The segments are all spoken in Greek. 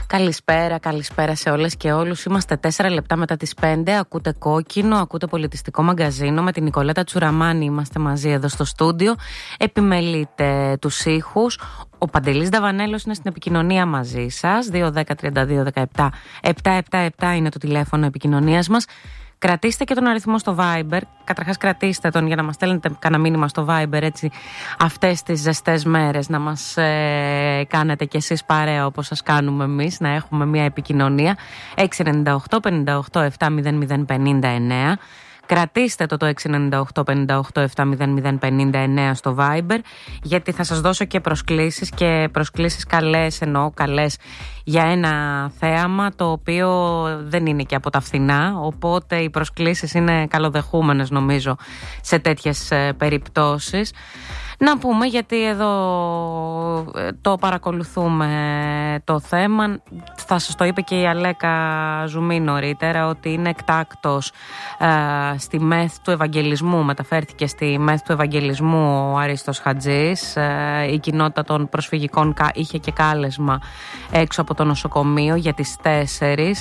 Καλησπέρα σε όλες και όλους. Είμαστε 4 λεπτά μετά τις 5. Ακούτε Κόκκινο, ακούτε Πολιτιστικό Μαγκαζίνο. Με την Νικολέτα Τσουραμάνη είμαστε μαζί εδώ στο στούντιο. Επιμελείτε τους ήχους. Ο Παντελής Νταβανέλος είναι στην επικοινωνία μαζί σας. 210-32-17-777 είναι το τηλέφωνο επικοινωνίας μας. Κρατήστε και τον αριθμό στο Viber. Καταρχάς κρατήστε τον για να μας στέλνετε κανένα μήνυμα στο Viber, έτσι αυτές τις ζεστές μέρες να μας κάνετε κι εσείς παρέα όπως σας κάνουμε εμείς, να έχουμε μια επικοινωνία. 698-58-700-59. Κρατήστε το 698-58-700-59 στο Viber, γιατί θα σας δώσω και προσκλήσεις καλές, εννοώ καλές, για ένα θέαμα το οποίο δεν είναι και από τα φθηνά, οπότε οι προσκλήσεις είναι καλοδεχούμενες νομίζω σε τέτοιες περιπτώσεις. Να πούμε, γιατί εδώ το παρακολουθούμε το θέμα, θα σας το είπε και η Αλέκα Ζουμή νωρίτερα, ότι είναι εκτάκτος στη ΜΕΘ του Ευαγγελισμού, μεταφέρθηκε στη ΜΕΘ του Ευαγγελισμού ο Αρίστος Χατζής. Η κοινότητα των προσφυγικών είχε και κάλεσμα έξω από το νοσοκομείο για τις 4.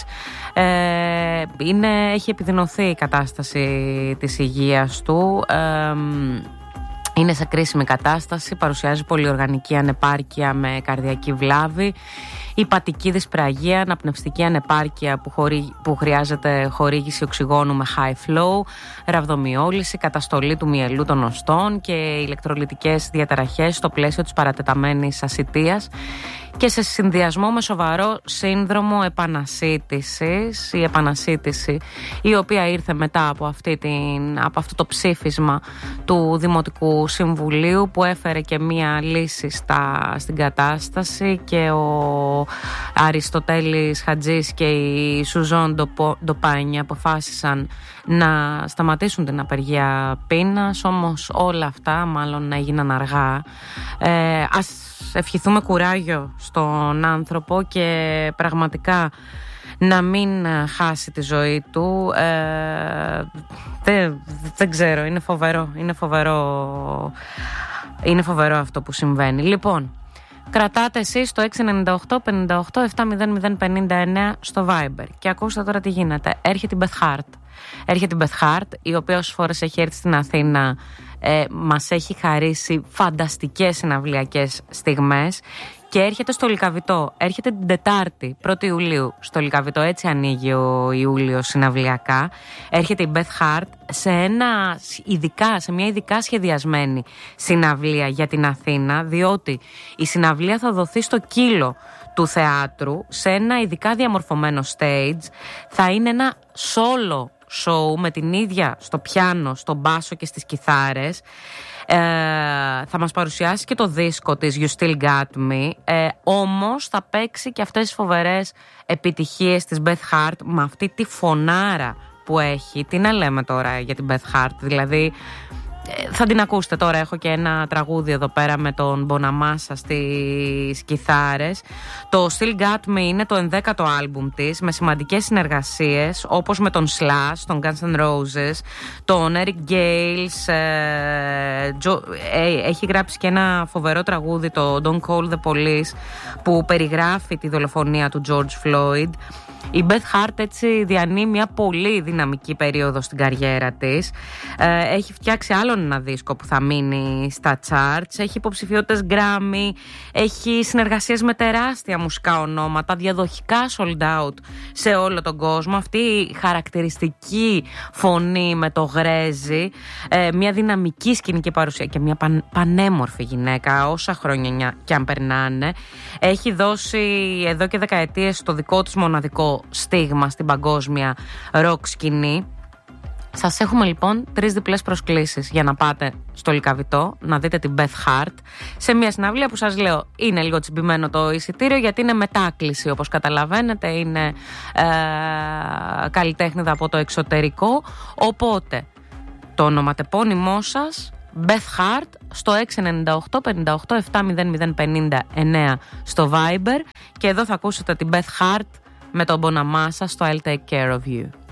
Έχει επιδεινωθεί η κατάσταση της υγείας του. Είναι σε κρίσιμη κατάσταση, παρουσιάζει πολυοργανική ανεπάρκεια με καρδιακή βλάβη, υπατική δυσπραγία, αναπνευστική ανεπάρκεια που χρειάζεται χορήγηση οξυγόνου με high flow, ραβδομιόλυση, καταστολή του μυελού των οστών και ηλεκτρολυτικές διαταραχές στο πλαίσιο της παρατεταμένης ασιτείας και σε συνδυασμό με σοβαρό σύνδρομο επανασύτησης. Η επανασύτηση, η οποία ήρθε μετά από αυτό το ψήφισμα του Δημοτικού Συμβουλίου, που έφερε και μία λύση στην κατάσταση, και ο Αριστοτέλης Χατζής και η Σουζόν Ντοπάνια αποφάσισαν να σταματήσουν την απεργία πείνας. Όμως όλα αυτά μάλλον έγιναν αργά. Ας ευχηθούμε κουράγιο στον άνθρωπο και πραγματικά να μην χάσει τη ζωή του. Δεν ξέρω, είναι φοβερό αυτό που συμβαίνει. Λοιπόν, κρατάτε εσείς το 698-58-700-59 στο Viber. Και ακούστε τώρα τι γίνεται. Έρχεται η Beth Hart, η οποία όσες φορές έχει έρθει στην Αθήνα μας έχει χαρίσει φανταστικές συναυλιακές στιγμές, και έρχεται στο Λυκαβητό. Έρχεται την Τετάρτη, 1η Ιουλίου, στο Λυκαβητό. Έτσι ανοίγει ο Ιούλιος συναυλιακά. Έρχεται η Beth Hart σε μια ειδικά σχεδιασμένη συναυλία για την Αθήνα, διότι η συναυλία θα δοθεί στο Κύλο του θεάτρου, σε ένα ειδικά διαμορφωμένο stage. Θα είναι ένα solo show με την ίδια στο πιάνο, στο μπάσο και στις κιθάρες. Θα μας παρουσιάσει και το δίσκο της You Still Got Me, όμως θα παίξει και αυτές τις φοβερές επιτυχίες της Beth Hart με αυτή τη φωνάρα που έχει. Τι να λέμε τώρα για την Beth Hart, δηλαδή θα την ακούσετε τώρα. Έχω και ένα τραγούδι εδώ πέρα με τον Μποναμάσα στις κιθάρες. Το Still Got Me είναι το 11ο άλμπουμ της, με σημαντικές συνεργασίες όπως με τον Slash, τον Guns N' Roses, τον Eric Gales. Έχει γράψει και ένα φοβερό τραγούδι, το Don't Call the Police, που περιγράφει τη δολοφονία του George Floyd. Η Beth Hart έτσι διανύει μια πολύ δυναμική περίοδο στην καριέρα της. Έχει φτιάξει άλλον ένα δίσκο που θα μείνει στα charts. Έχει υποψηφιότητες Grammy. Έχει συνεργασίες με τεράστια μουσικά ονόματα, διαδοχικά sold out σε όλο τον κόσμο. Αυτή η χαρακτηριστική φωνή με το γρέζι, μια δυναμική σκηνική παρουσία και μια πανέμορφη γυναίκα, όσα χρόνια κι αν περνάνε. Έχει δώσει εδώ και δεκαετίες το δικό της μοναδικό στίγμα στην παγκόσμια ροκ σκηνή. Σας έχουμε λοιπόν 3 διπλές προσκλήσεις για να πάτε στο Λυκαβητό να δείτε την Beth Hart σε μια συναυλία που σας λέω είναι λίγο τσιμπημένο το εισιτήριο, γιατί είναι μετάκληση, όπως καταλαβαίνετε, είναι καλλιτέχνηδα από το εξωτερικό, οπότε το ονοματεπώνυμό σας Beth Hart στο 698-58-700-59 στο Viber, και εδώ θα ακούσετε την Beth Hart με τον Bonamassa στο I'll Take Care of You.